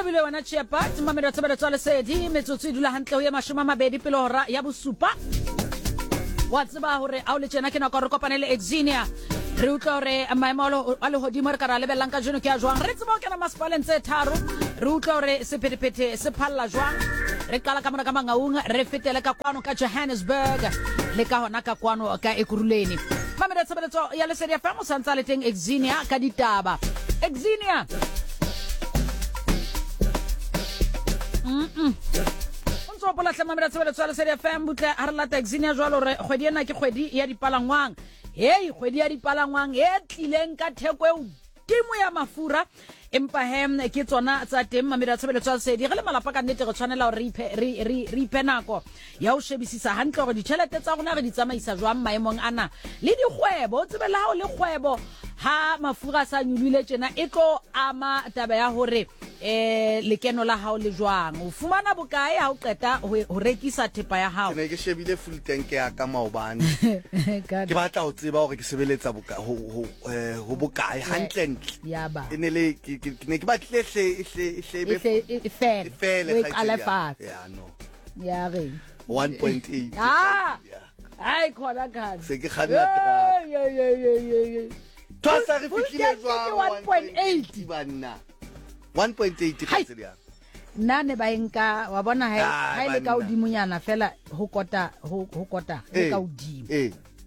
Lobile wana chepa mamelo tsebelo tswa lesedi metsotso e dula hantle ho ya 20 pele hora ya bosupa wa tseba hore a o le tsena ke nako re kopanele Exinia re utlwa hore maemolo a le hodimo re ka ra lebellang ka jeno ke a jwang re tseba ho kena masepaleng tse tharo re utlwa hore sephethephethe se phalla jwang re qala ka mona ka Mangaung re fetele ka kwano ka Johannesburg le ka hona ka kwano ka Ekurhuleni mamelo tsebelo ya lesedi fa mo santsa le teng Exinia ka ditaba Exinia Ontso pola tlema mera tswela tswela seria FM butle a re lata Exinia jwalo re kgwedi ena ke kgwedi ya dipalangwang hey kgwedi ya dipalangwang e tlileng ka theko e dimo ya mafura empa ke tsona tsa teng mamela tswela tswela sedi re le malapa ka nnete re tshwanela hore re ipenako ya o shebisisa hantle hore ditšhelete tsa rona re di tsamaisa jwang maemong ana le dikgwebo tsebela ha o le kgwebo ha mafura sa nyulile tjena e tlo ama taba ya hore lekeno la hao le jwang o fumana bokae ha o qeta ho rekisa thepa ya hao ke shebile full tank ya ka maobane ke batla ho tseba hore ke sebeletsa ho bokae hantle ya ba ene le ke ne ke batle e fele ya no ya re 1.8 ai khona ka se ke khanna Twasa re fihlile jwang 1.8 banna 1.8 khatseli ya nane ba enka wa bona ha ile ka odimonyana fela ho kota le ka odimo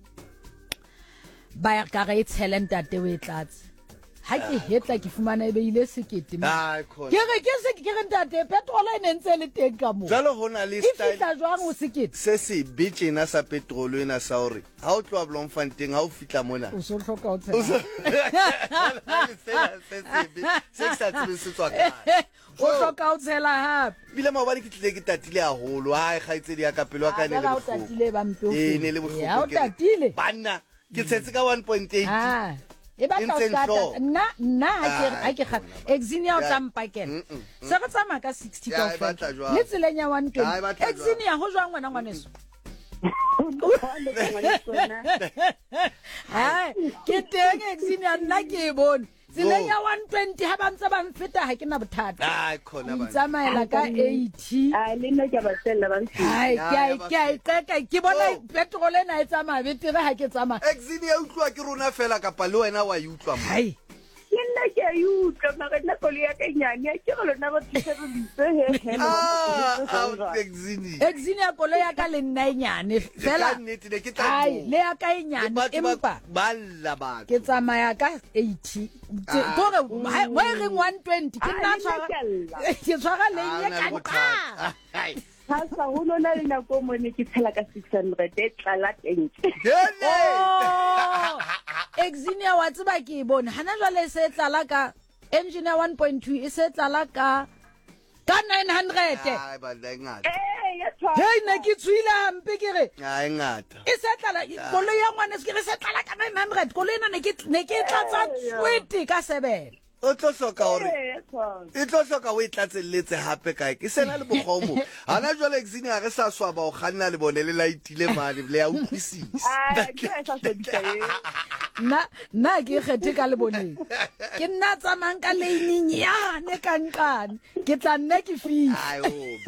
ba ya ka re talent tate we tlatse ha ke hetla ke fumana ebe ile sekete ke re ke re ntate petrol e nentse le teng ka mo jalo hona le style e fitla jwang o sekete se se bitchena sa petrol ena sa hore ha o tloa Bloemfontein ha o fitla mona o so hloka o tshela se sa tsebisetswa ka o hloka o tshela hape bile maobane ke tlile ke tatile haholo ha kgaitsedi ya ka pelo ka ne le o tatile ba mpe o ne le bohloko ya o tatile banna ke tsetse ka 1.8 e ba tla skata na ha ke kga Exinia o tsampa kena se re tsama ka 60 kaofela le tseleng ya 120 Exinia ho jwang ngwana ngwaneso ke teng Exinia nna ke bone tseleng ya 120 ha ba ntse ba mfeta ha ke na bothata khona ba tsamaela ka 80 le nna ke ba sella ba ke ke bona petrol ena e tsamaya betere ha ke tsamaya Exinia utlwa ke rona fela kapa le wena wa utlwa mo nna ke a utlwa mara nna kole ya ka nyane ke re lona ba tsherebise Exinia kole ya ka le nna nyane fela le ya ka nyane empa balla ba ke tsamaya ka 80 tore wa re 120 ke nna tshwara le ya ka ha sa ho lona le nako mo ne ke tshela ka 600 e tlala teng Exinia wa tseba ke bona hana jwale se tlala ka engine 1.2 e se tlala ka 900 ba la ngata hey ne ke tswile hampe ke re ai ngata e se tlala kolo ya ngwana se ke re se tlala ka 900 kolo ena ne ke tlatsa 20 ka 7 o tlo soka hore e tlo soka o itlatselletse hape kae ke sena le bogomo hana jwale Exinia re sa swaba o kganna le bone le laitile mane le ya utlwisisa na ke kgethe ka le boneng ke nna tsamang ka leining ya ne kankane ke tla nne ke fihla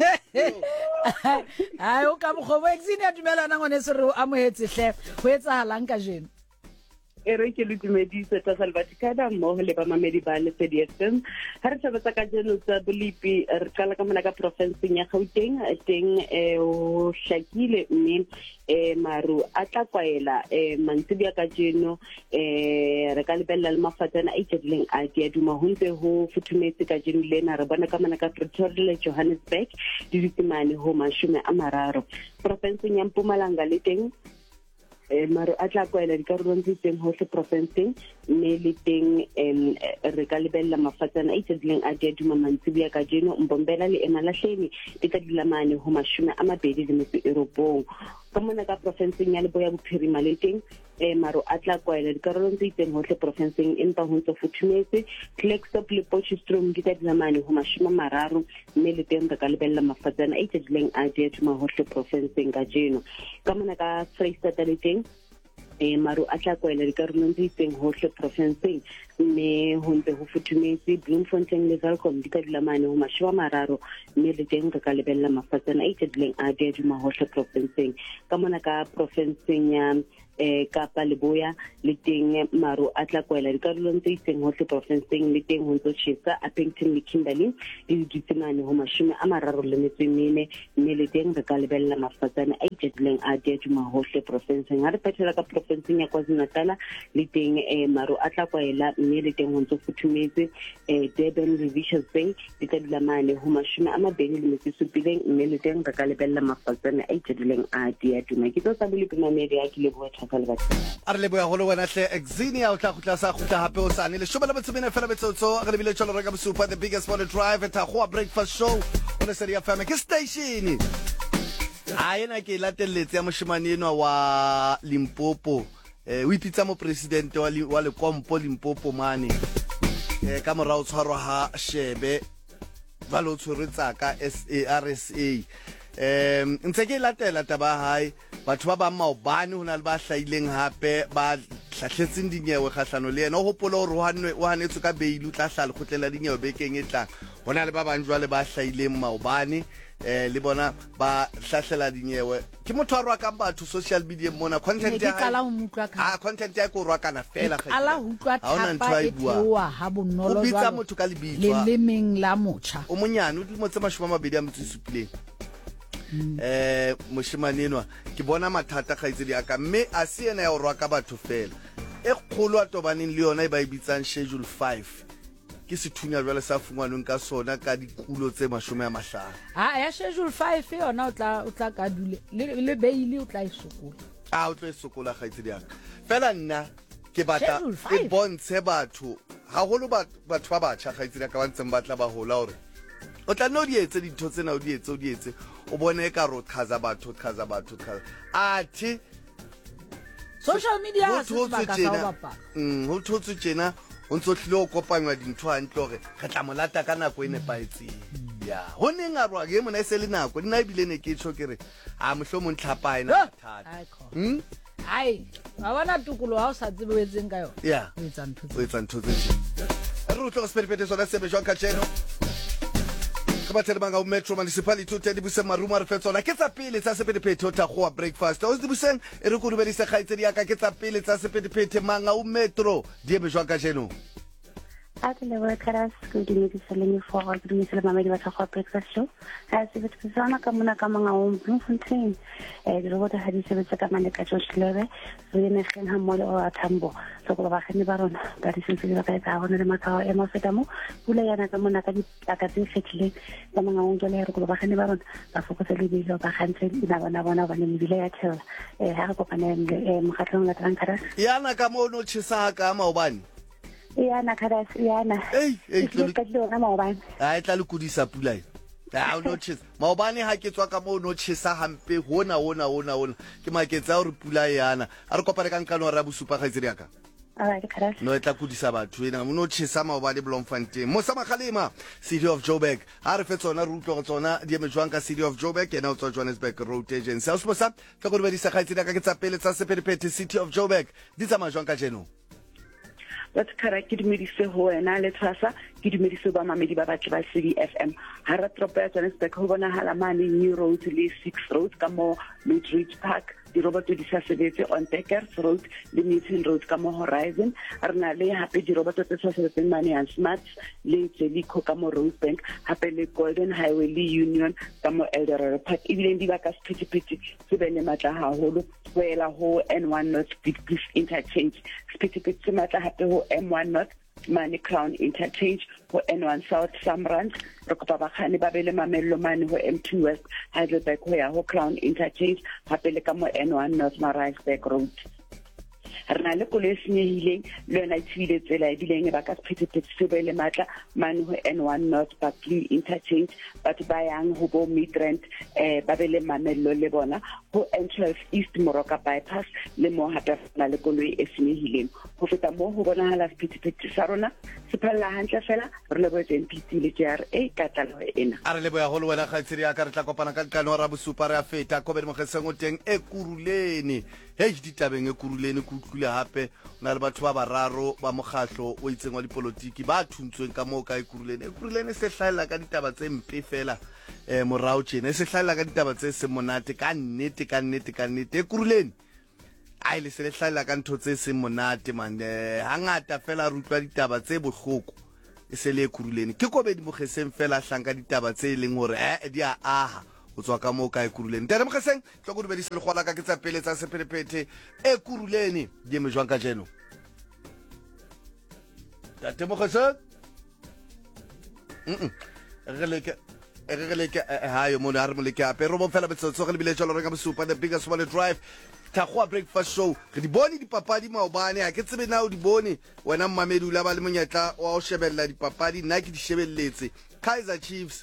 ai o ka mokgobo Exinia dumelana ngone se re o amohetse hle ho etsahalang ka jeno re ke le dumedise tsa Salvaticana mo le ba mamedi ba le CDFM ha re tshebetsa ka jeno tsa Bolipi re qala ka mona ka province ya Gauteng teng o hlakile mme maru a tla kwaela mantsibia ka jeno re ka lebella le mafatana a itsedileng a di duma ho ntse ho futhumetse ka jeno lena re bona ka mona ka Pretoria le Johannesburg di ditimane ho 30 province ya Mpumalanga le teng maru a tla kwaela dikarolong tse teng hohle provinceng mme le teng re ka lebella mafatsana a itsedileng a diaduma mantsibia ka jeno Mbombela le Emalahleni di ka dilamane ho 29 ka mona ka provinceng ya Leboya Bophirima le teng maru a tla kwaela dikarolong tse teng hohle provinceng empa ho ntse futhumetse Klerksdorp le Potchefstroom di ka dilamane ho 30 mme le teng re ka lebella mafatsana a itsedileng a diaduma hohle provinceng ka jeno ka mona ka Freistata le teng maru a tla kwela dikarolong tse itseng hohle profenseng mme ho ntse ho futhumetse Bloemfontein le Welkom di ka dula mane ho 30 mme le teng re ka lebella mafatsana a itsedileng a diaduma hohle profenseng ka mona ka profenseng ya Kapa Leboya le teng maru a tla kwela dikarolong tse itseng hohle profenseng le teng ho ntse tjhesa Appington le Kimberley di ditsemane ho 34 mme le teng re ka lebella mafatsana a itsedileng a diaduma hohle profenseng ha re phethela ka profenseng ya KwaZulu-Natal le teng maru a tla kwela mme le teng ho ntse futhumetse Durban le Richards Bay di ka dula mane ho 27 mme le teng re ka lebella mafatsana a itsedileng a diaduma ke tlo sa bile pimamedi a ke leboa a re leboya golo wena hle Exenia o tla go tlasa go tla hape o sane le shobela botsebene fela betsotso re lebile tsholo reka bosupa the biggest morning drive at a breakfast show on City FM ke station a ena ke latelletse ya moshimane eno wa Limpopo o ipitsa mo president wa le kompo Limpopo mane ka morao tshwarwa ha Shebe ba lo tshweretse ka SARSA ntse ke latela taba hae batho ba ba maobane hona le ba hlaileng hape ba hlahletseng dinyewe kgahlano le yena o hopola hore o hanetswe ka beilu tla hlala khotlela dinyewe bekeng e tlang hona le ba bang jwale ba hlaileng maobane le bona ba hlahlela dinyewe ke motho a rwa ka batho social media mona content ya content ya go rwa kana fela ga ala utlwa thapa e tloa ha bonolo jwalo o bitsa motho ka lebitswa le lemeng la motsha o monyane o dilemo tse 27 moshimanenwa ke bona mathata ga itse di aka mme a se ena ya o rwa ka batho fela e kgolo a tobaneng le yona e ba ibitsang schedule 5 ke sethunya jwale sa fungwanong ka sona ka dikulo tse 50 ya schedule 5 yona o tla ka dule le beile o tla isokola o tla isokola ga itse di aka fela nna ke batla e bontshe batho haholo batho ba batjha ga itse di aka ba ntseng batla ba hola hore o tla no di etse dintho tsena o di etse o bone ka ro khaza batho athi social media ha se ba ka sa bapa ho thotse tjena o ntso hlilo kopanywa dintho hantle hore re tla molata ka nako e nepaetseng ya ho neng a rwa ke mona se le nako dina ibile ne ke tsho kere a mohlomo ntlhapa ena thata ai ba bona tukolo ha o sa tsebe o etseng ka yona ya o etsa ntho tse re utlo go spelipete sona sebe jwa ka tjeno ka batho ba nga Metro Municipality o tedi buse maruma re fetsona ke tsa pele tsa sepedipete o tla go breakfast o di buseng e re go rubedisa khaitse di aka ke tsa pele tsa sepedipete manga o Metro di be jwa ka jeno a le wa kharas go di ne se le for go di se le mamedi ba tsa go breakfast show ha se be tsana ka mona ka manga o Bloemfontein di robot ha di se be ka mane ka Joshilebe re ne gen ha mo le o Athambo so go ba khane ba rona ka di se ba ka tsa bona le matao e mo fetamo pula yana ka mona ka di aka tse fetlile ka manga o jole re go ba khane ba rona ba fokotse le dilo ba khantse ina bona ba ne mebile ya thela ha re kopana mo khatlong la Trankaras yana ka mo no tshisa ka maobane yana Karas yana ka dilo maobane a tla le kudisa pula e o no tshisa maobane ha ke tswa ka mo no tshisa hampe hona ke maketsa hore pula yana a re kopane ka nkano ra bosupa ga itse di aka no e tla kudisa batho ena mo no tshisa maobane Bloemfontein mo sa magalema City of Joburg ha re fetsona re utlo go tsona di emejwang ka City of Joburg ena o tswa Johannesburg Road Agency a se tla go di sa ga itse di aka ke tsa pele tsa sepedipete City of Joburg di tsa majwang ka jeno That's correct. Ke dumedise ho wena le Thasa ke dumedise ba mamedi ba batho ba City FM ha ra tropa ya Johannesburg ho bona hala mane New Road le 6 Road ka mo Midridge Park di roboto di sa sebetse on Deckers Road le Newton Road ka mo Horizon rena le hape di roboto tse sa sebetseng mane ya Smart le Jellico ka mo Rosebank hape le Golden Highway le Union ka mo Eldorado Park ibile di ba ka sepedipete se bene matla haholo wela ho N1 North Big Beef Interchange sepedipete se matla hape ho M1 North Mane Crown Interchange ho N1 South Samrand re kopa bakhani ba bele mamello mane ho M2 West Heidelberg ho ya ho Crown Interchange hape le ka mo N1 North Maritzburg Road re na le koloi e senyehileng le yona e thibile tsela ebileng ba ka sephethephethe se be le matla mane ho N1 North Buckley Interchange batho ba yang ho bo Midrand ba be le mamello le bona ho N12 East Moroka bypass le mo hape na le koloi e senyehileng ho feta mo ho bonahala sephethephethe sa rona se phalla hantle fela re le bo NPT le JRA ka talo ena a re le boya go le wena kgaitsedi ya ka re tla kopana ka tlano ra bosupa re a feta ko be mogetseng o teng e kuruleni hei ditabeng e kuruleni go utlwile hape ona le batho ba bararo ba mogahlo o itseng wa dipolotiki ba thuntsweng ka mo ka e kuruleni se hlaela ka ditaba tse mpe fela morao tjena se hlaela ka ditaba tse se monate ka nnete e kuruleni ai le se le hlaela ka ntho tse se monate man hangata fela re utlwa ditaba tse bohloko e se le kuruleni ke kobedi mogeseng fela hlanka ditaba tse leng hore di a aha o tswa ka mo ka e kuruleni tere mogeseng tlo go dibedi se le gola ka ke tsa pele tsa sephelephethe e kuruleni di me jwang ka jeno tate mogeseng re leke hayo mo na re mo leke ape ro bo fela betsotso ge le bile jalo re ka bosupa the biggest one drive Thakgoa breakfast show re di bone dipapadi maobane ha ke tsebe na o di bone wena mmamedi o la ba le monyetla wa o shebella dipapadi nna ke di shebelletse Kaizer Chiefs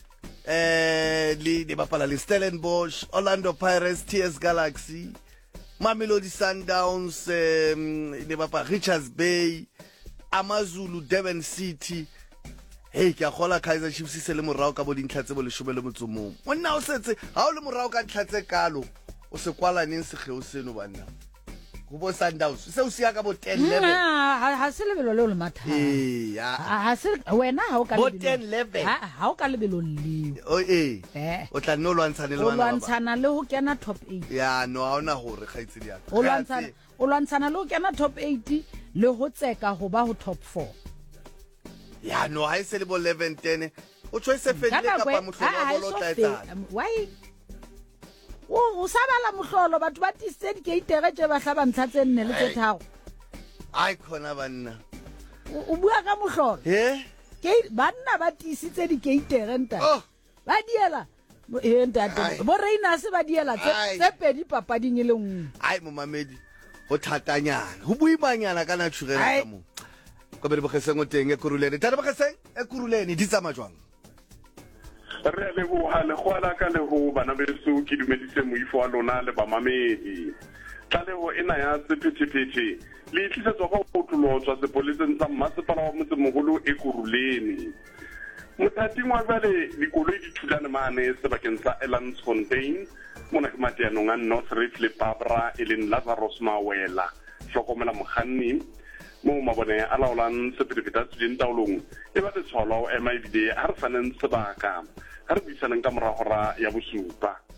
le bapala le Stellenbosch Orlando Pirates TS Galaxy Mamelodi Sundowns le bapala Richards Bay AmaZulu Durban City hey ke a gola Kaizer Chiefs se le morao ka bo dintlha tse bo le shobele motsomong monna o setse ha o le morao ka dintlha tse kalo o se kwala neng se geo seno banna go bo Sundowns se o sia ka bo 10-11 ha se lebelo le le matha ha se wena ha o ka bo 10-11 ha o ka lebelo le o o tla no lwantshane le bana ba lwantshana le ho kena top 8 ya no ha ona hore kgaitsedi ya o lwantshana le ho kena top 8 le ho tseka ho ba ho top 4 ya no ha se le bo 11-10 o choice fedile ka pa mohlolo wa bolo tla etsa why o sabala mohlolo batho ba tise dikeitere tse ba hlaba ntlha tse nne le tse tharo ai khona banna o bua ka mohlolo ke banna ba tisitse dikeitere nta ba diela ntate bo reina se ba diela tse pedi papading e le nngwe ai momamedi go thatanyana go buimanyana kana tshurela ka mo go be le bogeseng o teng e kuruleni tare bogeseng e kuruleni di tsama jwang re le bo hale khwala ka le ho bana beso ke dumedise moifo wa lona le ba mamedi tlaleho ena ya sephethephethe le tlisetswa ka go tlotswa sepoleseng sa mmasepala wa motsemoholo e kuruleni mothating wa bale dikoloi di thulane mane sebakeng sa Elandsfontein mona ke mateanong a North Reef le Babra e leng Lazarus Mawela hlokomela mokganni mo mabone a laolang sephethephethe a tswileng taolong e ba le tshwalo o ema ebile a re faneng sebaka ha re buisaneng ka moragora ya bosupa